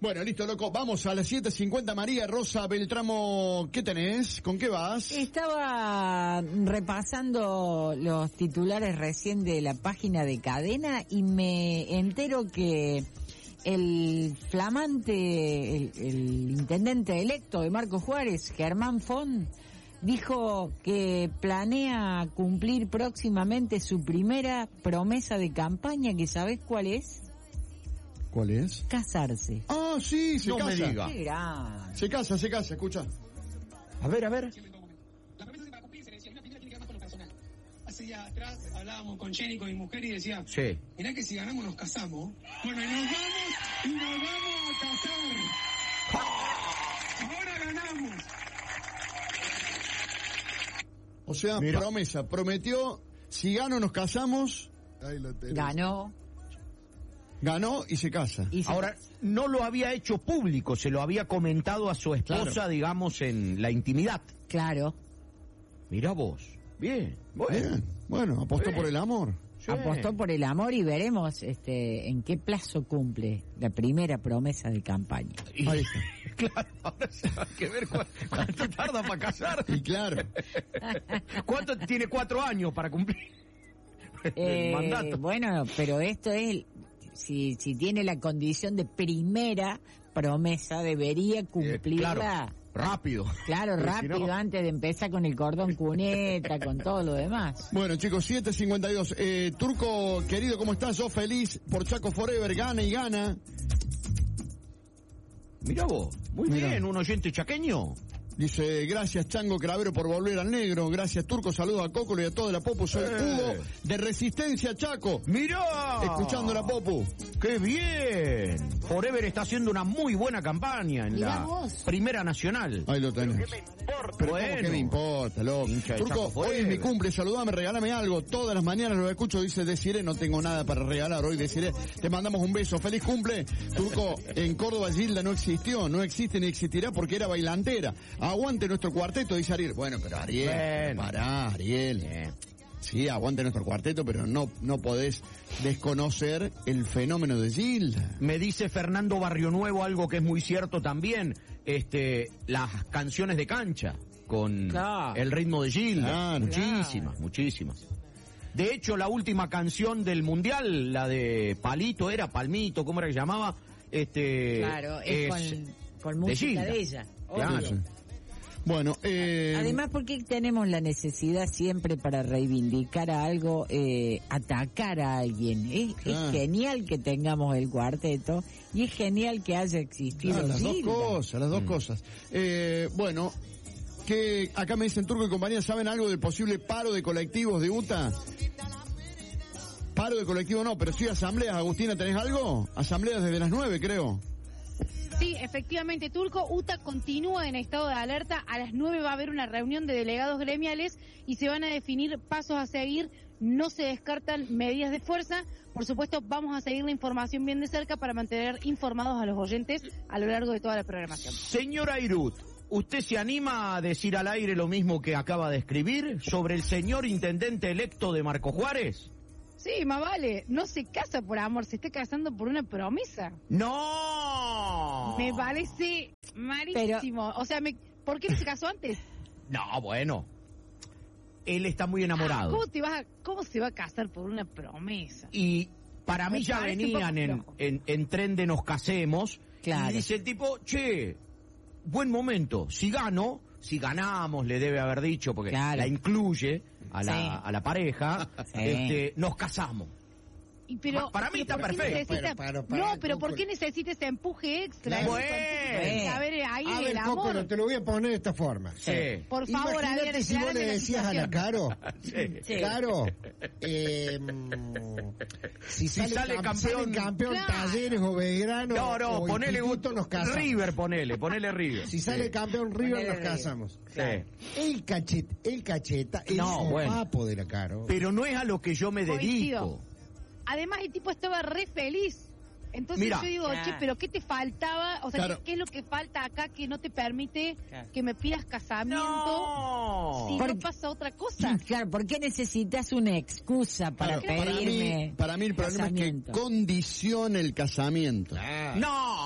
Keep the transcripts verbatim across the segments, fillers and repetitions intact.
Bueno, listo, loco. Vamos a las siete cincuenta. María Rosa Beltramo, ¿qué tenés? ¿Con qué vas? Estaba repasando los titulares recién de la página de Cadena y me entero que el flamante, el, el intendente electo de Marcos Juárez, Germán Font, dijo que planea cumplir próximamente su primera promesa de campaña, que ¿sabés cuál es? ¿Cuál es? Casarse. Ah, sí, se no casa. me diga. Qué gran. Se casa, se casa, escucha. A ver, a ver. La promesa que para cumplir se decía, una primera tiene que ver más con lo personal. Hace días atrás hablábamos con Jenny, con mi mujer, y decía, Sí. mirá que si ganamos nos casamos. Bueno, y nos vamos, y nos vamos a casar. Ahora ganamos. O sea, Mira. promesa, prometió, si gano nos casamos. Ahí lo tenés. Ganó. Ganó y se casa. Y se Ahora, no lo había hecho público, se lo había comentado a su esposa, Claro. digamos, en la intimidad. Claro. Mirá vos. Bien. Bueno. Bien. Bueno, apostó Bien. por el amor. Sí. Apostó por el amor y veremos este en qué plazo cumple la primera promesa de campaña. Y- Ahí está. Claro, ahora se va a que ver cu- cuánto tarda para casar. Y claro. ¿Cuánto tiene? Cuatro años para cumplir el Eh, mandato. bueno, pero esto es, si si tiene la condición de primera promesa, debería Eh, cumplirla. claro, rápido. Claro, Porque si rápido, no- antes de empezar con el cordón cuneta, con todo lo demás. Bueno, chicos, siete cincuenta y dos. Eh, Turco, querido, ¿cómo estás? Yo feliz por Chaco Forever, gana y gana. Mirá vos, muy Mirá. bien, un oyente chaqueño. Dice, gracias Chango Cravero por volver al negro, gracias Turco, saludos a Cócolo y a toda la Popu, soy Eh. Hugo de Resistencia Chaco, ¡Mirá! escuchando la Popu. ¡Qué bien! Forever está haciendo una muy buena campaña en Mirá la vos. Primera Nacional. Ahí lo tenés. Pero Bueno. ¿cómo que me importa, loco? Hincha de Turco, Chaco hoy es Forever. mi cumple, saludame, regálame algo. Todas las mañanas lo escucho, dice Desiree, no tengo nada para regalar hoy, Desiree. Te mandamos un beso, feliz cumple. Turco, en Córdoba Gilda no existió, no existe ni existirá porque era bailantera. Aguante nuestro cuarteto, dice Ariel. Bueno, pero Ariel, Bueno. pará, Ariel. Bien. Sí, aguante nuestro cuarteto, pero no, no podés desconocer el fenómeno de Gilda. Me dice Fernando Barrio Nuevo algo que es muy cierto también, este, las canciones de cancha con Claro. el ritmo de Gilda, Claro. muchísimas, Claro. muchísimas. De hecho, la última canción del mundial, la de Palito, era Palmito, ¿cómo era que se llamaba? Este, Claro, es, con, con música Gilda. de ella. Claro. obvio. Bueno, eh... Además, porque tenemos la necesidad siempre para reivindicar a algo, eh, atacar a alguien. Es, Claro. es genial que tengamos el cuarteto y es genial que haya existido Ah, las dos Gilda. cosas, las dos Mm. cosas. Eh, bueno, que acá me dicen Turco y compañía, ¿saben algo del posible paro de colectivos de U T A? Paro de colectivo no, pero sí asambleas. Agustina, ¿tenés algo? Asambleas desde las nueve, creo. Sí, efectivamente, Turco, U T A continúa en estado de alerta. A las nueve va a haber una reunión de delegados gremiales y se van a definir pasos a seguir. No se descartan medidas de fuerza. Por supuesto, vamos a seguir la información bien de cerca para mantener informados a los oyentes a lo largo de toda la programación. Señora Irut, ¿usted se anima a decir al aire lo mismo que acaba de escribir sobre el señor intendente electo de Marcos Juárez? Sí, más vale, no se casa por amor, se está casando por una promesa. ¡No! Me parece malísimo. O sea, me, ¿por qué no se casó antes? No, bueno. Él está muy enamorado. ¿Cómo te vas a, cómo se va a casar por una promesa? Y para mí Me ya parece un venían poco en, flojo. en, en tren de nos casemos. Claro. Y dice el tipo, che, buen momento, si gano, si ganamos, le debe haber dicho, porque Claro. la incluye a la, Sí. a la pareja, Sí. este, nos casamos. Y pero, Para mí pero está ¿por qué perfecto. necesita- Pero, pero, para, no, pero ¿por Coco. qué necesita ese empuje extra? Claro. Ese empuje Bueno. A ver, ahí A el ver, amor. Coco, te lo voy a poner de esta forma. Sí. Por favor, a Imagínate ver, si vos aclárame le la decías a la situación. Caro, Sí. Sí. Caro, eh, si sale, sale cam- campeón- sale campeón Claro. Talleres o Belgrano No, no, o ponele Instituto, un nos casamos. River, ponele, ponele River. Si sale Sí. campeón River, Ponele nos River. casamos. Sí. El cachet, el cacheta, el No, bueno. papo de la Caro. Pero no es a lo que yo me Coincido. dedico. Además, el tipo estaba re feliz. Entonces Mira. yo digo, Claro. che, pero ¿qué te faltaba? O sea, Claro. ¿qué, qué es lo que falta acá que no te permite Claro. que me pidas casamiento No. si Por- no pasa otra cosa? Claro, ¿por qué necesitas una excusa para Claro, para pedirme mí, para mí el problema casamiento? es que condiciona el casamiento. Ah. No,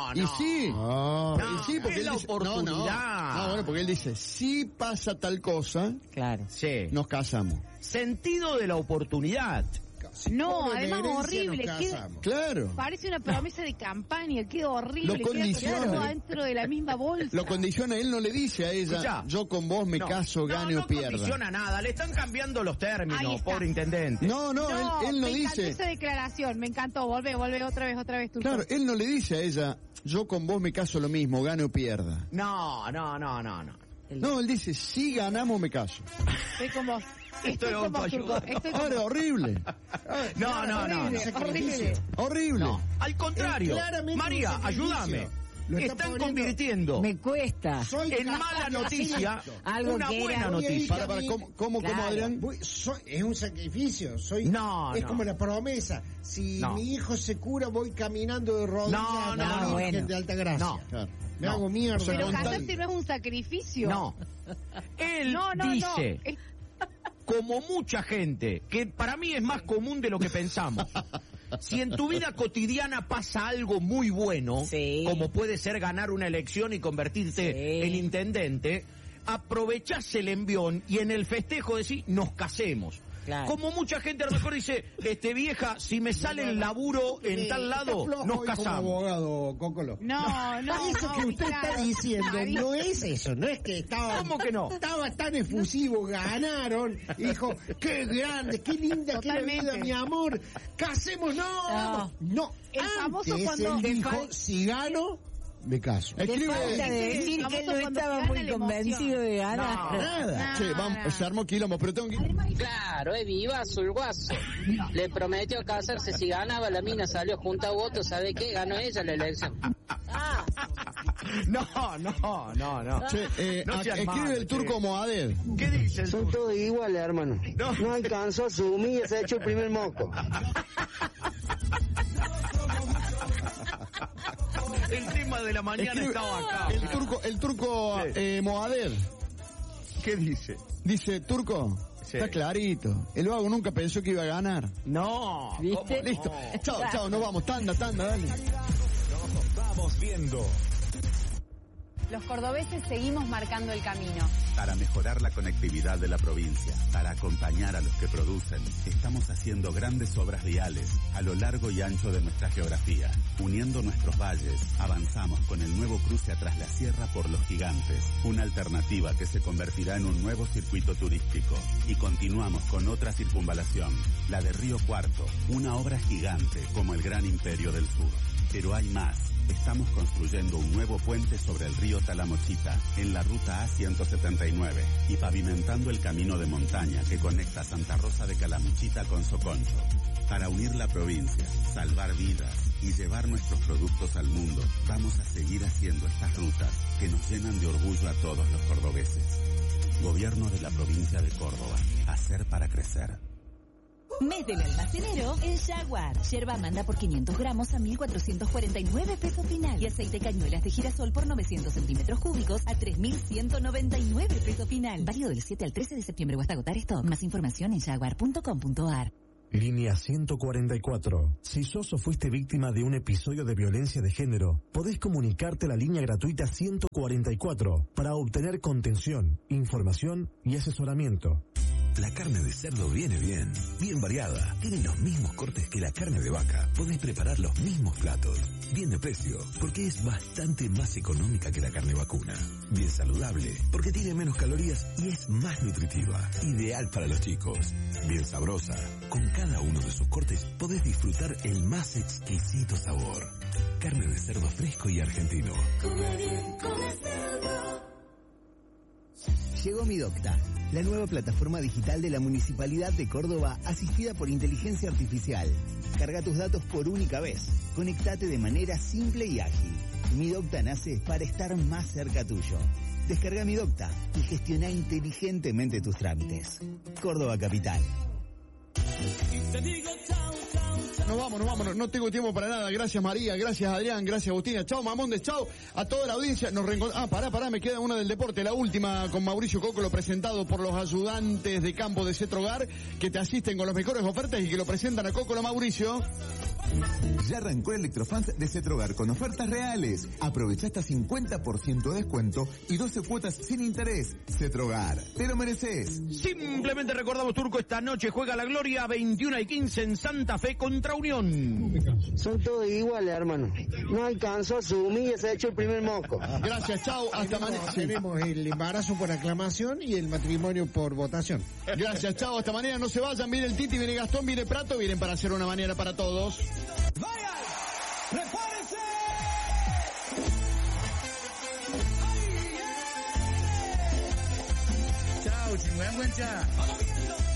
No, Y no. sí. No. No, y sí, porque es él la dice, no, no. oportunidad. No, bueno, porque él dice, si pasa tal cosa, Claro. Sí. nos casamos. Sentido de la oportunidad. Si No, cobro la además herencia, horrible, nos qué- casamos. Claro. Parece una promesa de campaña, qué horrible. Lo condiciona. Queda todo dentro de la misma bolsa. Lo condiciona, él no le dice a ella, Escuchá. yo con vos me No. caso, gane no, o pierda. No condiciona nada, le están cambiando los Ahí términos, está. pobre intendente. No, no, No, él, él no me encantó dice. esa declaración, me encantó. Volve, volve otra vez, otra vez, Turco. Claro, él no le dice a ella, yo con vos me caso lo mismo, gane o pierda. No, no, no, no, no. No, él dice, si ganamos me caso. Estoy con vos. Estoy Estoy con vos, autoayuda. Turco. Estoy con Ahora, vos. horrible. No, no, no, no. Horrible, horrible. Horrible. No, al contrario. Es claramente María, un sacrificio. ayúdame. Lo está Están poniendo- convirtiendo Me cuesta. Soy en capaz mala de noticia hacer esto. Algo una que buena era- noticia. Para, para, ¿cómo, cómo, Claro. cómo, Adrián? Voy- soy- es un sacrificio, soy No, es no. como la promesa. Si No. mi hijo se cura, voy caminando de rodillas No, a la no, Virgen bueno. de Altagracia. No. Claro. Me No. hago mierda. Pero con tal- casarse no es un sacrificio. No. Él no, no. dice, no. Es- como mucha gente, que para mí es más común de lo que pensamos. Si en tu vida cotidiana pasa algo muy bueno, Sí. como puede ser ganar una elección y convertirte Sí. en intendente, aprovechás el envión y en el festejo decís, nos casemos. Claro. Como mucha gente a lo mejor dice, este vieja, si me sale el laburo en tal lado, nos casamos. abogado, Cócolo. No, no. Eso que usted Mauricio. está diciendo no es eso, no es que estaba... ¿Cómo que no? Estaba tan efusivo, ganaron, y dijo, qué grande, qué linda, qué Totalmente. vida, mi amor, casemos, no, No. no, El famoso antes cuando- él te dijo, fal- si gano, me caso. Te Escribe. falta de Sí, decir famoso que él no cuando estaba gana muy la emoción. convencido de ganar. No. Nada. Che, vamos, se armó quilombo, pero tengo que... Claro, es vivazo el guaso. Le prometió casarse si ganaba, la mina salió junta a votos, ¿sabe qué? Ganó ella la elección. No, no, no, no. Che, eh, No a- seas escribe malo, el turco che. Moaded. ¿Qué dice el Son turco? todos iguales, hermano. No. No alcanzó a subir y se ha hecho el primer moco. El tema de la mañana Escribe- estaba acá. El turco, el turco Sí. eh, Moaded ¿Qué dice? dice, turco, Sí. está clarito. El vago nunca pensó que iba a ganar. No. ¿Viste? ¿cómo Listo. no? Chao, chao, nos vamos. Tanda, tanda, dale. Vamos viendo. Los cordobeses seguimos marcando el camino. Para mejorar la conectividad de la provincia, para acompañar a los que producen, estamos haciendo grandes obras viales a lo largo y ancho de nuestra geografía. Uniendo nuestros valles, avanzamos con el nuevo cruce a Tras la Sierra por Los Gigantes, una alternativa que se convertirá en un nuevo circuito turístico. Y continuamos con otra circunvalación, la de Río Cuarto, una obra gigante como el Gran Imperio del Sur. Pero hay más. Estamos construyendo un nuevo puente sobre el río Talamochita, en la ruta A ciento setenta y nueve, y pavimentando el camino de montaña que conecta Santa Rosa de Calamuchita con Soconcho. Para unir la provincia, salvar vidas y llevar nuestros productos al mundo, vamos a seguir haciendo estas rutas que nos llenan de orgullo a todos los cordobeses. Gobierno de la provincia de Córdoba. Hacer para crecer. Mes del almacenero en Jaguar. Yerba manda por quinientos gramos a mil cuatrocientos cuarenta y nueve pesos final. Y aceite cañuelas de girasol por novecientos centímetros cúbicos a tres mil ciento noventa y nueve pesos final. Válido del siete al trece de septiembre o hasta agotar stock. Más información en jaguar punto com punto a r. Línea ciento cuarenta y cuatro. Si sos o fuiste víctima de un episodio de violencia de género, podés comunicarte a la línea gratuita ciento cuarenta y cuatro para obtener contención, información y asesoramiento. La carne de cerdo viene bien, bien variada. Tiene los mismos cortes que la carne de vaca. Podés preparar los mismos platos. Bien de precio, porque es bastante más económica que la carne vacuna. Bien saludable, porque tiene menos calorías y es más nutritiva. Ideal para los chicos. Bien sabrosa. Con cada uno de sus cortes podés disfrutar el más exquisito sabor. Carne de cerdo fresco y argentino. Come bien, come cerdo. Llegó Mi Docta, la nueva plataforma digital de la Municipalidad de Córdoba asistida por inteligencia artificial. Carga tus datos por única vez. Conectate de manera simple y ágil. Mi Docta nace para estar más cerca tuyo. Descarga Mi Docta y gestiona inteligentemente tus trámites. Córdoba Capital. Nos vamos, nos vamos, no, no tengo tiempo para nada. Gracias María, gracias Adrián, gracias Agustina. Chao Mamondes, chao a toda la audiencia. Nos reencont- Ah, pará, pará, me queda una del deporte, la última con Mauricio Cócolo, presentado por los ayudantes de campo de Cetrogar, que te asisten con las mejores ofertas y que lo presentan a Cócolo. Mauricio. Ya arrancó el Electrofans de Cetrogar con ofertas reales. Aprovecha hasta cincuenta por ciento de descuento y doce cuotas sin interés. Cetrogar, te lo mereces. Simplemente recordamos, Turco, esta noche juega la Gloria veintiuna y quince en Santa Fe contra Unión. Son todos iguales, hermano. No alcanzó a asumir y se ha hecho el primer moco. Gracias, chao, hasta mañana. Tenemos el embarazo por aclamación y el matrimonio por votación. Gracias, chao, hasta mañana. No se vayan, viene el Titi, viene Gastón, viene Prato, vienen para hacer una mañana para todos. ¡Vayan! ¡Prepárense! Chao, chingüengüencha.